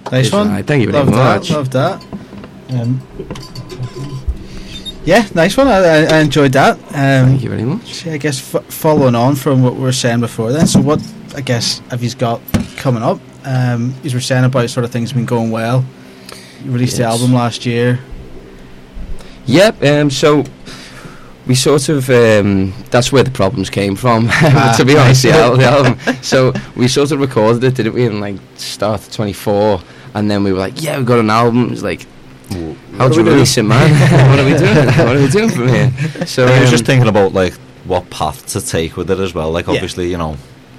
Nice one. Right. Thank you very Love much. that. Love that. Yeah, nice one. I enjoyed that. Thank you very much. I guess following on from what we were saying before then, so what, I guess, have you got coming up? You were saying about sort of things been going well. You released the album last year. Yep, so we sort of, that's where the problems came from, to be honest, the album. So we sort of recorded it, didn't we, in like start of 24, and then we were like, yeah, we got an album. It was like, how do we release it, man? What are we doing? What are we doing from here? So I was just thinking about like what path to take with it as well. Like obviously, you know,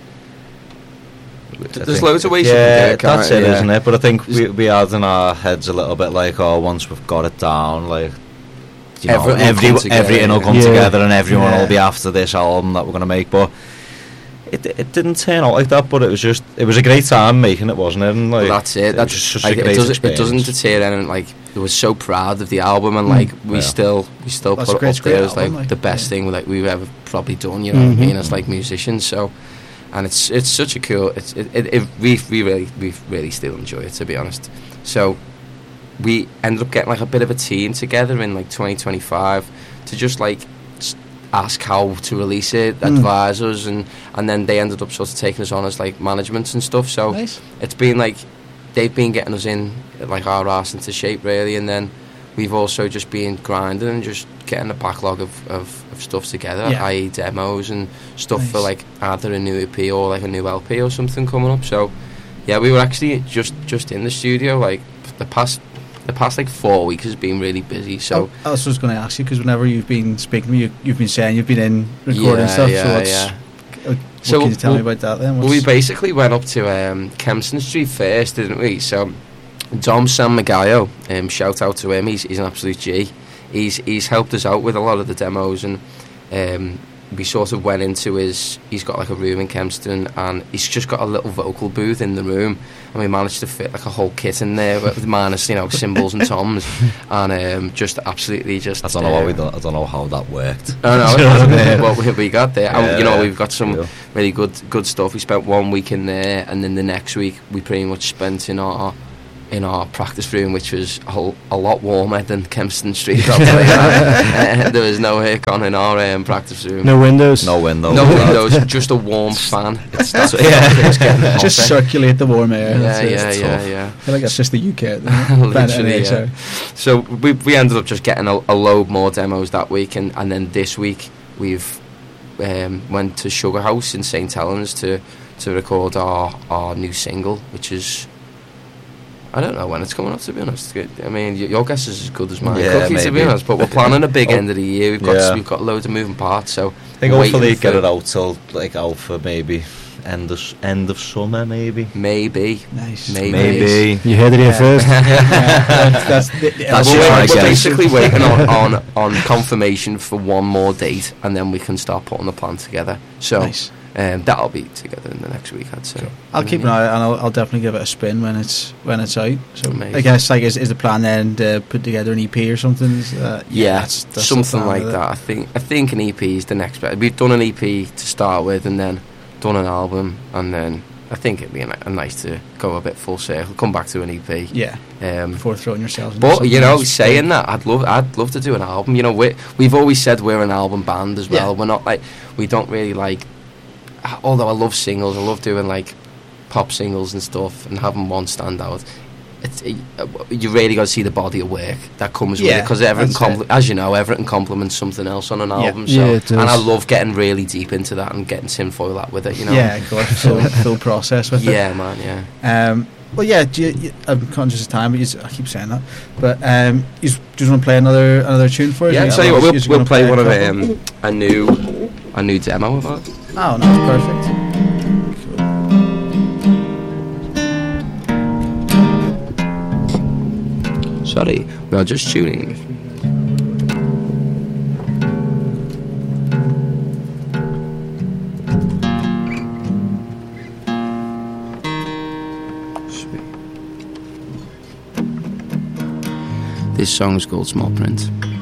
there's loads of ways you can do it. That's it, isn't it? But I think we had in our heads a little bit like, oh, once we've got it down, like, you know, everything will come together and everyone will be after this album that we're going to make. But it didn't turn out like that. But it was a great time making it, wasn't it? And like, well, that's it. That's just like, a great experience. It doesn't deter anything. Like, we were so proud of the album, and like we still put it up there as like the best thing like we've ever probably done. You know what I mean? As like musicians, so. And it's such a cool. We really still enjoy it, to be honest. So we ended up getting like a bit of a team together in like 2025 to just like ask how to release it, advise us, and then they ended up sort of taking us on as like management and stuff. So it's been like they've been getting us in like our arse into shape really, and then we've also just been grinding and just getting a backlog of stuff together, i.e. demos and stuff for like either a new EP or like a new LP or something coming up. So yeah, we were actually just in the studio. Like the past like 4 weeks has been really busy. So I was just going to ask you, because whenever you've been speaking to me, you've been saying you've been in recording stuff. So can you tell me about that then? We basically went up to Kempston Street first, didn't we? So Dom San Magayo, shout out to him. He's an absolute G. He's helped us out with a lot of the demos, and we sort of went into he's got like a room in Kempston, and he's just got a little vocal booth in the room, and we managed to fit like a whole kit in there with minus, you know, cymbals and toms, and just absolutely just. I don't know I don't know how that worked. I know what we got there. And, you know, we've got some really good stuff. We spent 1 week in there, and then the next week we pretty much spent in our practice room, which was a lot warmer than Kempston Street. There was no aircon in our practice room. No windows, just a warm fan. Just circulate the warm air. Yeah. I feel like that's just the UK. Literally, yeah. So we ended up just getting a load more demos that week, and then this week we've went to Sugar House in St Helens to record our new single, which is. I don't know when it's coming up, to be honest. I mean, your guess is as good as mine, Cookie, to be honest. But we're planning a big end of the year. We've got loads of moving parts, so I think hopefully get it out till like out for maybe end of summer, maybe. Nice. Maybe. You heard it here first. We're basically waiting on confirmation for one more date, and then we can start putting the plan together. So. Nice. That'll be together in the next week, I'd say. Cool. I'll keep an eye, and I'll definitely give it a spin when it's out. So amazing. I guess like is the plan then to put together an EP or something? That's something like that. I think an EP is the next bit. We've done an EP to start with, and then done an album, and then I think it'd be nice to go a bit full circle, come back to an EP. Yeah. Before throwing yourself. But you know, saying that, I'd love to do an album. You know, we've always said we're an album band as well. We're not like, we don't really like. Although I love singles, I love doing like pop singles and stuff, and having one stand out. You really got to see the body of work that comes with it, because as you know, everything complements something else on an album. And I love getting really deep into that and getting tinfoil that with it. You know, full process with it. Yeah, man. Yeah. Well, yeah. I'm conscious of time, but I keep saying that. But you just want to play another tune for us? Yeah, tell you what, we'll play one of a new demo of ours. Oh, no, perfect. Cool. Sorry, we are just tuning. Sweet. This song is called Small Print.